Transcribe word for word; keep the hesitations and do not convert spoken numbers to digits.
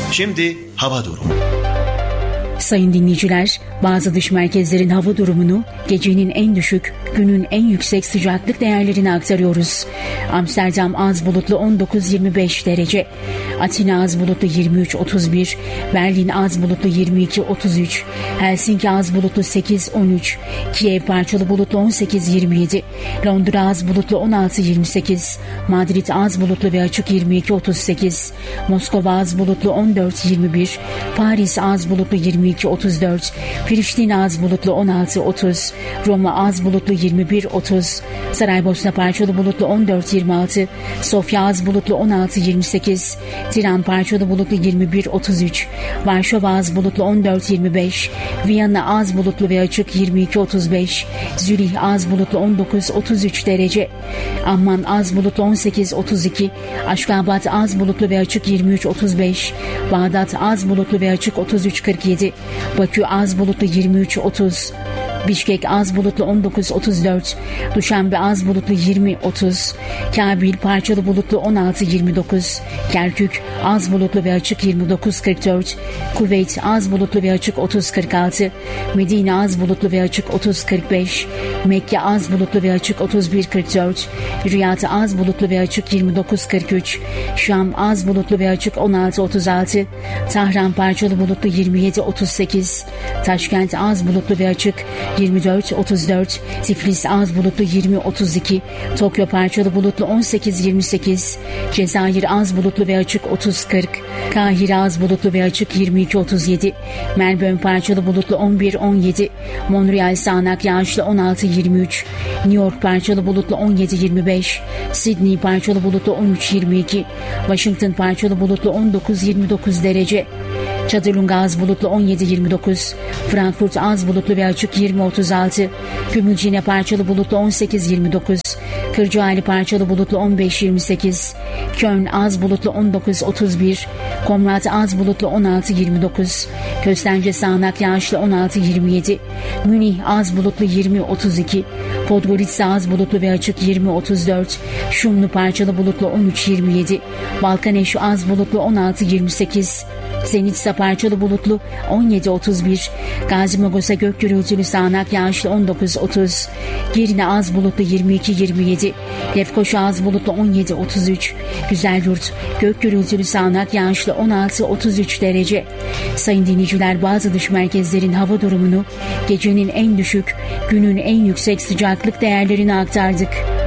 Şimdi hava durumu. Sayın dinleyiciler, bazı dış merkezlerin hava durumunu, gecenin en düşük, günün en yüksek sıcaklık değerlerini aktarıyoruz. Amsterdam az bulutlu on dokuz yirmi beş derece, Atina az bulutlu yirmi üç otuz bir, Berlin az bulutlu yirmi iki otuz üç, Helsinki az bulutlu sekiz on üç, Kiev parçalı bulutlu on sekiz yirmi yedi, Londra az bulutlu on altı yirmi sekiz, Madrid az bulutlu ve açık yirmi iki otuz sekiz, Moskova az bulutlu on dört yirmi bir, Paris az bulutlu yirmi iki otuz dört, Priştine az bulutlu on altı otuz, Roma az bulutlu yirmi bir otuz, Saraybosna parçalı bulutlu on dört yirmi altı, Sofya az bulutlu on altı yirmi sekiz, Tiran parçalı bulutlu yirmi bir otuz üç, Varşova az bulutlu on dört yirmi beş, Viyana az bulutlu ve açık yirmi iki otuz beş, Zürih az bulutlu on dokuz otuz üç derece, Amman az bulutlu on sekiz otuz iki, Aşgabat az bulutlu ve açık yirmi üç otuz beş, Bağdat az bulutlu ve açık otuz üç kırk yedi, Bakü az bulutlu yirmi üç otuz, Bişkek az bulutlu on dokuz otuz dört, Duşanbe az bulutlu yirmi otuz, Kabil parçalı bulutlu on altı yirmi dokuz, Kerkük az bulutlu ve açık yirmi dokuz kırk dört, Kuveyt az bulutlu ve açık otuz kırk altı, Medine az bulutlu ve açık otuz kırk beş, Mekke az bulutlu ve açık otuz bir kırk dört, Riyad az bulutlu ve açık yirmi dokuz kırk üç, Şam az bulutlu ve açık on altı otuz altı, Tahran parçalı bulutlu yirmi yedi otuz sekiz, Taşkent az bulutlu ve açık yirmi dört otuz dört, Tiflis az bulutlu yirmi otuz iki, Tokyo parçalı bulutlu on sekiz yirmi sekiz, Cezayir az bulutlu ve açık otuz kırk, Kahire az bulutlu ve açık yirmi iki otuz yedi, Melbourne parçalı bulutlu on bir on yedi, Montreal sağanak yağışlı on altı yirmi üç, New York parçalı bulutlu on yedi yirmi beş, Sydney parçalı bulutlu on üç yirmi iki, Washington parçalı bulutlu on dokuz yirmi dokuz derece, Çadırlunga az bulutlu on yedi yirmi dokuz, Frankfurt az bulutlu ve açık yirmi otuz altı, Gümülcine parçalı bulutlu on sekiz yirmi dokuz, Kırcaali parçalı bulutlu on beş yirmi sekiz, Köln az bulutlu on dokuz otuz bir, Komrat az bulutlu on altı yirmi dokuz, Köstence sağanak yağışlı on altı yirmi yedi, Münih az bulutlu yirmi otuz iki, Podgorica az bulutlu ve açık yirmi otuz dört, Şumlu parçalı bulutlu on üç yirmi yedi, Balkaneş az bulutlu on altı yirmi sekiz, Zenitsa parçalı bulutlu on yedi otuz bir, Gazi Magosa gök gürültülü sağanak yağışlı on dokuz otuz, Girne az bulutlu yirmi iki yirmi yedi, Lefkoşa az bulutlu on yedi otuz üç, Güzelyurt gök gürültülü sağanak yağışlı on altı otuz üç derece. Sayın dinleyiciler, bazı dış merkezlerin hava durumunu, gecenin en düşük, günün en yüksek sıcaklık değerlerini aktardık.